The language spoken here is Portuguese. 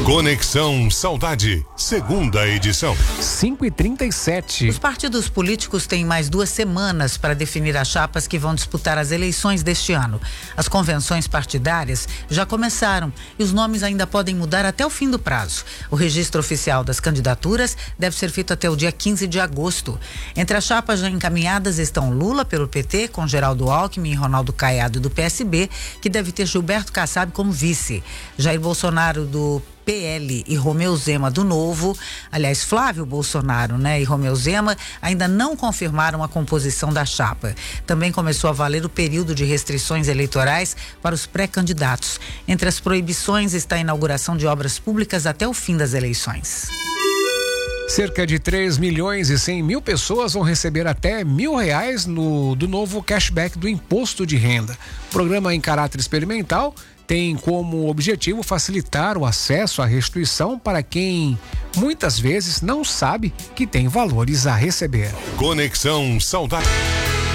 Conexão Saudade, segunda edição. 5h37. Os partidos políticos têm mais 2 semanas para definir as chapas que vão disputar as eleições deste ano. As convenções partidárias já começaram e os nomes ainda podem mudar até o fim do prazo. O registro oficial das candidaturas deve ser feito até o dia 15 de agosto. Entre as chapas já encaminhadas estão Lula pelo PT, com Geraldo Alckmin e Ronaldo Caiado do PSB, que deve ter Gilberto Kassab como vice. Jair Bolsonaro do PL e Romeu Zema do Novo, aliás, Flávio Bolsonaro, e Romeu Zema ainda não confirmaram a composição da chapa. Também começou a valer o período de restrições eleitorais para os pré-candidatos. Entre as proibições está a inauguração de obras públicas até o fim das eleições. Cerca de 3.100.000 pessoas vão receber até R$1.000 do novo cashback do imposto de renda. O programa em caráter experimental tem como objetivo facilitar o acesso à restituição para quem muitas vezes não sabe que tem valores a receber. Conexão Saudade.